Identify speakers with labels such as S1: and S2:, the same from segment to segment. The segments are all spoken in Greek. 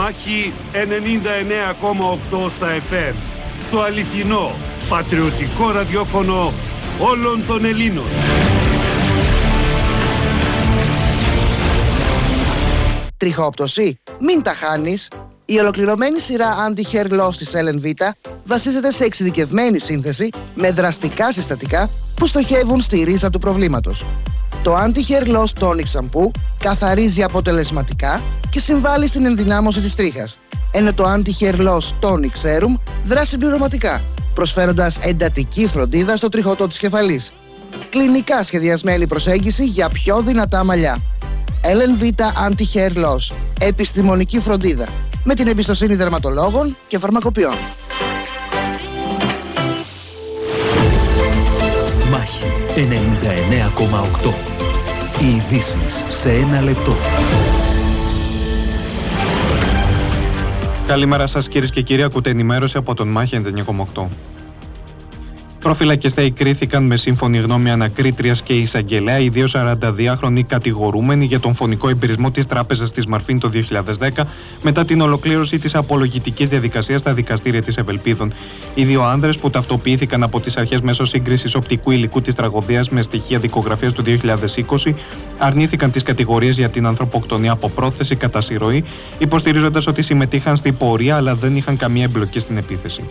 S1: Μάχη 99,8 στα FM. Το αληθινό, πατριωτικό ραδιόφωνο όλων των Ελλήνων.
S2: Τριχόπτωση? Μην τα χάνεις. Η ολοκληρωμένη σειρά Anti-Hair Loss της LNV βασίζεται σε εξειδικευμένη σύνθεση με δραστικά συστατικά που στοχεύουν στη ρίζα του προβλήματος. Το Anti-Hair Loss Tonic Shampoo καθαρίζει αποτελεσματικά και συμβάλλει στην ενδυνάμωση της τρίχας, ενώ το Anti-Hair Loss Tonic Serum δράσει συμπληρωματικά, προσφέροντας εντατική φροντίδα στο τριχωτό της κεφαλής. Κλινικά σχεδιασμένη προσέγγιση για πιο δυνατά μαλλιά. LNV Anti-Hair Loss. Επιστημονική φροντίδα με την εμπιστοσύνη δερματολόγων και φαρμακοποιών.
S3: Μάχη 99,8. Οι ειδήσεις σε ένα λεπτό.
S4: Καλημέρα σας κυρίες και κύριοι, ακούτε ενημέρωση από τον Μάχη 99,8. Προφυλακιστέοι κρίθηκαν με σύμφωνη γνώμη ανακρίτριας και εισαγγελέα οι δύο 42χρονοι κατηγορούμενοι για τον φωνικό εμπειρισμό της τράπεζας της Μαρφίν το 2010 μετά την ολοκλήρωση της απολογητικής διαδικασίας στα δικαστήρια της Ευελπίδων. Οι δύο άνδρες που ταυτοποιήθηκαν από τις αρχές μέσω σύγκρισης οπτικού υλικού της τραγωδίας με στοιχεία δικογραφίας του 2020 αρνήθηκαν τις κατηγορίες για την ανθρωποκτονία από πρόθεση κατά συρροή, υποστηρίζοντας ότι συμμετείχαν στην πορεία αλλά δεν είχαν καμία εμπλοκή στην επίθεση.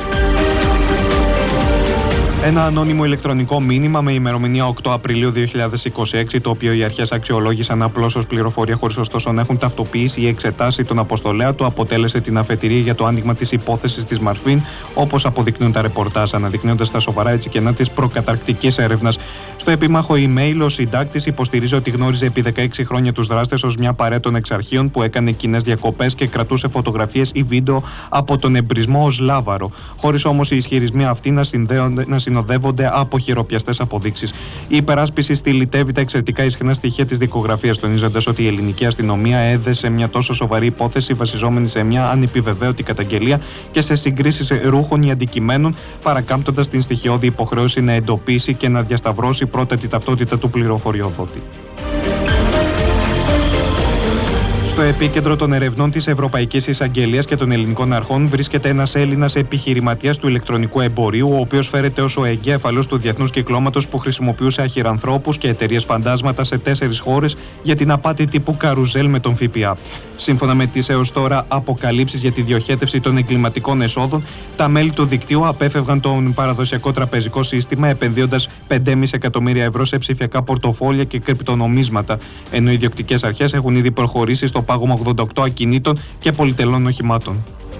S4: Ένα ανώνυμο ηλεκτρονικό μήνυμα με ημερομηνία 8 Απριλίου 2026, το οποίο οι αρχές αξιολόγησαν απλώς ως πληροφορία χωρίς ωστόσο να έχουν ταυτοποιήσει ή εξετάσει τον αποστολέα του, αποτέλεσε την αφετηρία για το άνοιγμα της υπόθεσης της Μαρφίν, όπως αποδεικνύουν τα ρεπορτάζ, αναδεικνύοντας τα σοβαρά έτσι κενά της προκαταρκτικής έρευνας. Στο επίμαχο email, ο συντάκτης υποστηρίζει ότι γνώριζε επί 16 χρόνια τους δράστες ως μια παρέα των εξαρχείων που έκανε κοινές διακοπές και κρατούσε φωτογραφίες ή βίντεο από τον εμπρισμό ως λάβαρο, χωρίς όμως οι ισχυρισμοί αυτοί να συνοδεύονται από χειροπιαστές αποδείξεις. Η υπεράσπιση στυλιτεύει τα εξαιρετικά ισχυρά στοιχεία της δικογραφίας, τονίζοντας ότι η ελληνική αστυνομία έδεσε μια τόσο σοβαρή υπόθεση βασιζόμενη σε μια ανεπιβεβαίωτη καταγγελία και σε συγκρίσεις ρούχων ή αντικειμένων, παρακάμπτοντας την στοιχειώδη υποχρέωση να εντοπίσει και να διασταυρώσει πρώτα τη ταυτότητα του πληροφοριοδότη. Στο επίκεντρο των ερευνών της Ευρωπαϊκής Εισαγγελίας και των ελληνικών αρχών βρίσκεται ένας Έλληνας επιχειρηματίας του ηλεκτρονικού εμπορίου, ο οποίος φέρεται ως ο εγκέφαλος του διεθνούς κυκλώματος που χρησιμοποιούσε αχυρανθρώπους και εταιρείες φαντάσματα σε 4 χώρες για την απάτη τύπου καρουζέλ με τον ΦΠΑ. Σύμφωνα με τις έως τώρα αποκαλύψεις για τη διοχέτευση των εγκληματικών εσόδων, τα μέλη του δικτύου απέφευγαν τον παραδοσιακό τραπεζικό σύστημα επενδύοντας 5,5 εκατομμύρια ευρώ σε ψηφιακά πορτοφόλια και κρυπτονομίσματα, ενώ οι ιδιοκτικές αρχές έχουν ήδη προχωρήσει στο πάγωμα 88 ακινήτων και πολυτελών οχημάτων.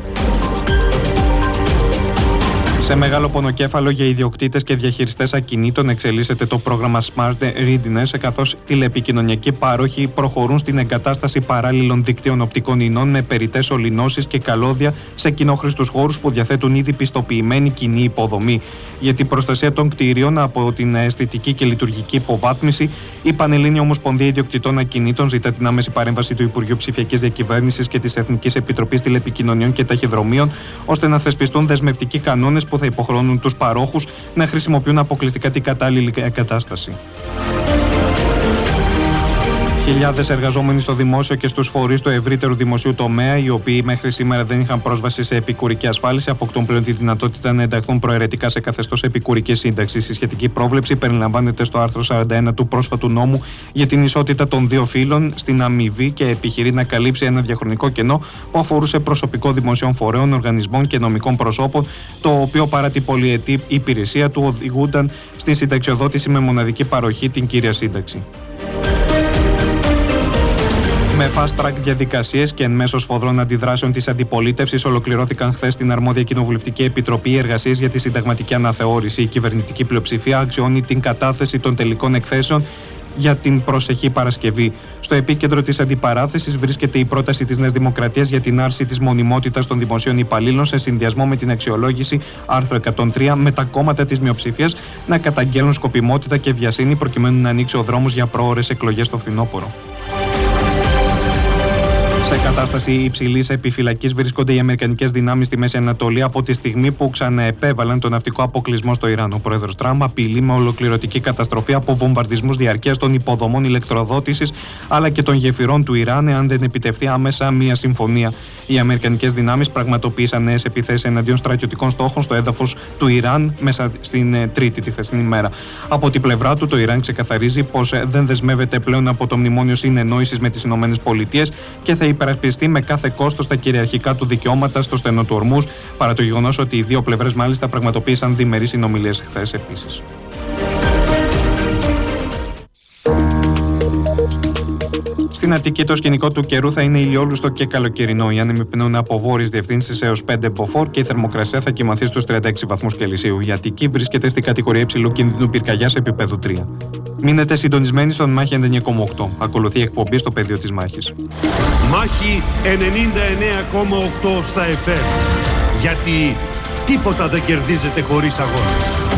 S4: Σε μεγάλο πονοκέφαλο για ιδιοκτήτες και διαχειριστές ακινήτων εξελίσσεται το πρόγραμμα Smart Readiness, καθώς τηλεπικοινωνιακοί πάροχοι προχωρούν στην εγκατάσταση παράλληλων δικτύων οπτικών ινών με περιττές ολυνώσεις και καλώδια σε κοινόχρηστους χώρους που διαθέτουν ήδη πιστοποιημένη κοινή υποδομή. Για την προστασία των κτίριων από την αισθητική και λειτουργική υποβάθμιση, η Πανελλήνια Ομοσπονδία Ιδιοκτητών Ακινήτων ζητά την άμεση παρέμβαση του Υπουργείου Ψηφιακής Διακυβέρνησης και της Εθνικής Επιτροπής Τηλεπικοινωνιών και Ταχυδρομείων, ώστε να θεσπιστούν δεσμευτικοί κανόνες που θα υποχρεώνουν τους παρόχους να χρησιμοποιούν αποκλειστικά την κατάλληλη εγκατάσταση. Χιλιάδες εργαζόμενοι στο δημόσιο και στους φορείς του ευρύτερου δημοσίου τομέα, οι οποίοι μέχρι σήμερα δεν είχαν πρόσβαση σε επικουρική ασφάλιση, αποκτούν πλέον τη δυνατότητα να ενταχθούν προαιρετικά σε καθεστώς επικουρικής σύνταξης. Η σχετική πρόβλεψη περιλαμβάνεται στο άρθρο 41 του πρόσφατου νόμου για την ισότητα των δύο φύλων στην αμοιβή και επιχειρεί να καλύψει ένα διαχρονικό κενό που αφορούσε προσωπικό δημοσίων φορέων, οργανισμών και νομικών προσώπων, το οποίο παρά την πολυετή υπηρεσία του οδηγούνταν στη συνταξιοδότηση με μοναδική παροχή, την κύρια σύνταξη. Με fast track διαδικασίες και εν μέσω σφοδρών αντιδράσεων της αντιπολίτευσης, ολοκληρώθηκαν χθες στην αρμόδια Κοινοβουλευτική Επιτροπή εργασίες για τη συνταγματική αναθεώρηση. Η κυβερνητική πλειοψηφία αξιώνει την κατάθεση των τελικών εκθέσεων για την προσεχή Παρασκευή. Στο επίκεντρο της αντιπαράθεσης βρίσκεται η πρόταση της Νέας Δημοκρατίας για την άρση της μονιμότητας των δημοσίων υπαλλήλων σε συνδυασμό με την αξιολόγηση άρθρο 103 με τα κόμματα της μειοψηφίας να καταγγέλνουν σκοπιμότητα και βιασύνη προκειμένου να ανοίξει ο δρόμος για πρόωρες εκλογές στο φθινόπωρο. Σε κατάσταση υψηλής επιφυλακής βρίσκονται οι αμερικανικές δυνάμεις στη Μέση Ανατολή από τη στιγμή που ξαναεπέβαλαν τον ναυτικό αποκλεισμό στο Ιράν. Ο πρόεδρος Τραμπ απειλεί με ολοκληρωτική καταστροφή από βομβαρδισμούς διαρκείας των υποδομών ηλεκτροδότησης αλλά και των γεφυρών του Ιράν, εάν δεν επιτευχθεί άμεσα μια συμφωνία. Οι αμερικανικές δυνάμεις πραγματοποίησαν νέες επιθέσεις εναντίον στρατιωτικών στόχων στο έδαφος του Ιράν μέσα στην Τρίτη, τη χθεσινή μέρα. Από την πλευρά του, το Ιράν ξεκαθαρίζει πως δεν δεσμεύεται πλέον από το μνημόνιο συνεννόησης με τις ΗΠΑ και θα υπερασπιστεί με κάθε κόστος τα κυριαρχικά του δικαιώματα στο στενό του Ορμούζ, παρά το γεγονός ότι οι δύο πλευρές μάλιστα πραγματοποίησαν διμερείς συνομιλίες χθες επίσης. Στην Αττική το σκηνικό του καιρού θα είναι ηλιόλουστο και καλοκαιρινό. Οι άνεμοι πνέουν από βόρειες διευθύνσεις έως 5 μποφόρ και η θερμοκρασία θα κοιμαθεί στους 36 βαθμούς Κελσίου. Η Αττική βρίσκεται στην κατηγορία υψηλού κινδύνου πυρκαγιάς επίπεδου 3. Μείνετε συντονισμένοι στον Μάχη 99,8. Ακολουθεί η εκπομπή στο πεδίο της μάχης.
S1: Μάχη 99,8 στα FM. Γιατί τίποτα δεν κερδίζεται χωρίς αγώνες.